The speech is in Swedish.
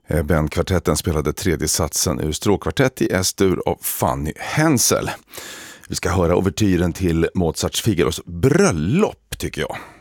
Bandkvartetten spelade tredje satsen ur stråkkvartett i S-dur av Fanny Hensel. Vi ska höra ouvertyren till Mozarts Figaros bröllop, tycker jag.